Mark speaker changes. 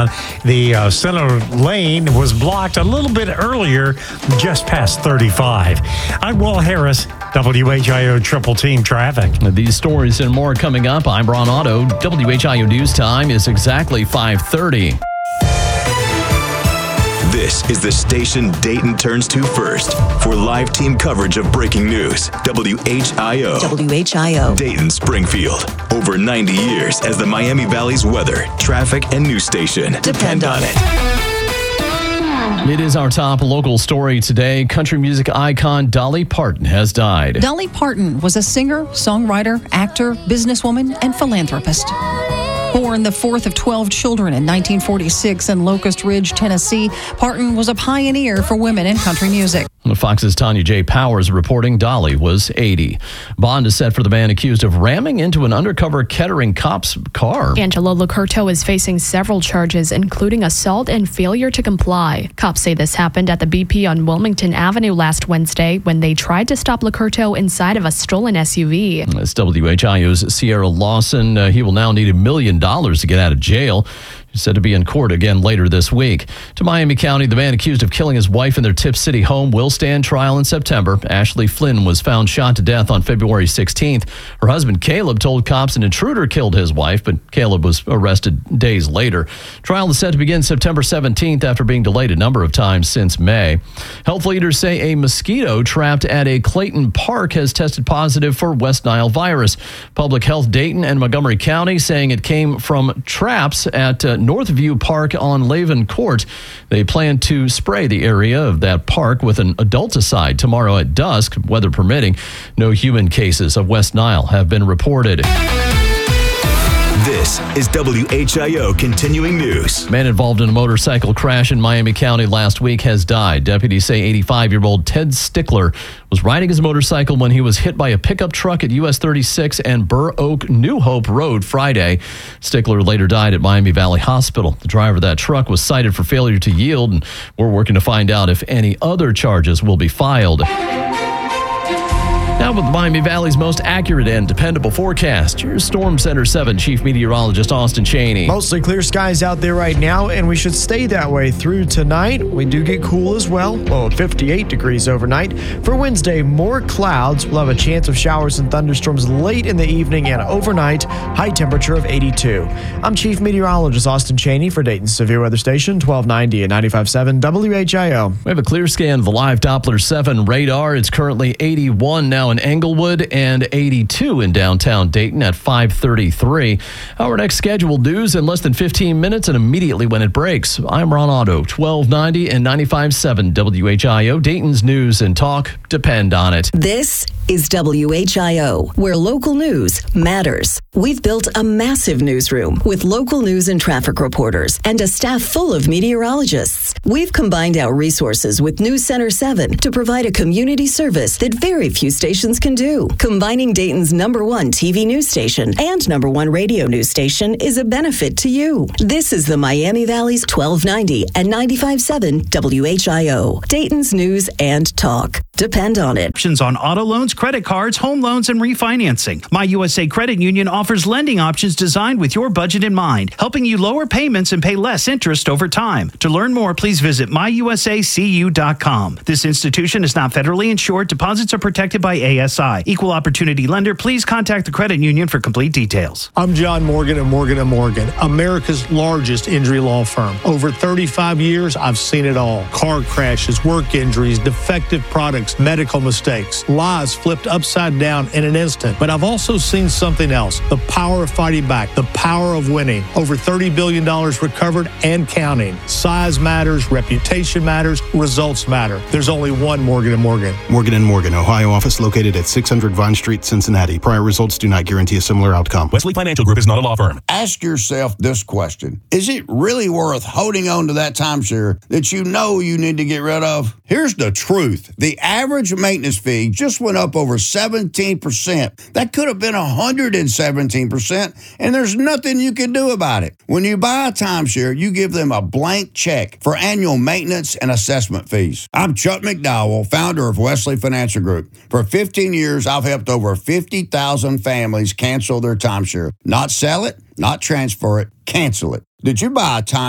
Speaker 1: southbound. The center lane was blocked a little bit earlier, just past 35. I'm Will Harris, WHIO Triple Team Traffic.
Speaker 2: These stories and more coming up. I'm Ron Otto. WHIO News Time is exactly 5:30.
Speaker 3: This is the station Dayton turns to first for live team coverage of breaking news. WHIO.
Speaker 4: WHIO.
Speaker 3: Dayton, Springfield. Over 90 years as the Miami Valley's weather, traffic, and news station.
Speaker 4: Depend on it.
Speaker 2: It is our top local story today. Country music icon Dolly Parton has died.
Speaker 5: Dolly Parton was a singer, songwriter, actor, businesswoman, and philanthropist. Born the fourth of 12 children in 1946 in Locust Ridge, Tennessee, Parton was a pioneer for women in country music.
Speaker 2: Fox's Tanya J. Powers reporting Dolly was 80. Bond is set for the man accused of ramming into an undercover Kettering cop's car.
Speaker 6: Angelo Licurto is facing several charges, including assault and failure to comply. Cops say this happened at the BP on Wilmington Avenue last Wednesday when they tried to stop Licurto inside of a stolen SUV.
Speaker 2: That's WHIO's Sierra Lawson. He will now need $1 million to get out of jail. He's said to be in court again later this week. To Miami County, the man accused of killing his wife in their Tipp City home will stand trial in September. Ashley Flynn was found shot to death on February 16th. Her husband, Caleb, told cops an intruder killed his wife, but Caleb was arrested days later. Trial is set to begin September 17th after being delayed a number of times since May. Health leaders say a mosquito trapped at a Clayton Park has tested positive for West Nile virus. Public Health Dayton and Montgomery County saying it came from traps at Northview Park on Laven Court. They plan to spray the area of that park with an adulticide tomorrow at dusk, weather permitting. No human cases of West Nile have been reported.
Speaker 3: This is WHIO Continuing News.
Speaker 2: Man involved in a motorcycle crash in Miami County last week has died. Deputies say 85-year-old Ted Stickler was riding his motorcycle when he was hit by a pickup truck at US 36 and Burr Oak New Hope Road Friday. Stickler later died at Miami Valley Hospital. The driver of that truck was cited for failure to yield, and we're working to find out if any other charges will be filed. Now with Miami Valley's most accurate and dependable forecast, here's Storm Center 7 Chief Meteorologist Austin Chaney.
Speaker 7: Mostly clear skies out there right now, and we should stay that way through tonight. We do get cool as well, low at 58 degrees overnight. For Wednesday, more clouds. We'll have a chance of showers and thunderstorms late in the evening and overnight, high temperature of 82. I'm Chief Meteorologist Austin Chaney for Dayton's Severe Weather Station, 1290 and 95.7 WHIO.
Speaker 2: We have a clear scan of the live Doppler 7 radar. It's currently 81 now in Englewood and 82 in downtown Dayton at 5:33. Our next scheduled news in less than 15 minutes and immediately when it breaks. I'm Ron Otto, 1290 and 95.7 WHIO. Dayton's news and talk depend on it.
Speaker 4: This is WHIO, where local news matters. We've built a massive newsroom with local news and traffic reporters and a staff full of meteorologists. We've combined our resources with News Center 7 to provide a community service that very few stations can do. Combining Dayton's #1 TV news station and #1 radio news station is a benefit to you. This is the Miami Valley's 1290 and 95.7 WHIO. Dayton's news and talk. Depend on it.
Speaker 8: Options on auto loans, credit cards, home loans, and refinancing. My USA Credit Union offers lending options designed with your budget in mind, helping you lower payments and pay less interest over time. To learn more, please visit myusacu.com. This institution is not federally insured. Deposits are protected by ASI. Equal opportunity lender. Please contact the credit union for complete details.
Speaker 9: I'm John Morgan of Morgan & Morgan, America's largest injury law firm. Over 35 years, I've seen it all. Car crashes, work injuries, defective products, medical mistakes, lives flipped upside down in an instant. But I've also seen something else, the power of fighting back, the power of winning. Over $30 billion recovered and counting. Size matters, reputation matters, results matter. There's only one Morgan & Morgan.
Speaker 10: Morgan & Morgan, Ohio office located at 600 Vine Street, Cincinnati. Prior results do not guarantee a similar outcome.
Speaker 11: Wesley Financial Group is not a law firm.
Speaker 12: Ask yourself this question. Is it really worth holding on to that timeshare that you know you need to get rid of? Here's the truth. The average maintenance fee just went up over 17%. That could have been 117%, and there's nothing you can do about it. When you buy a timeshare, you give them a blank check for annual maintenance and assessment fees. I'm Chuck McDowell, founder of Wesley Financial Group. For 15 years, I've helped over 50,000 families cancel their timeshare. Not sell it, not transfer it, cancel it. Did you buy a time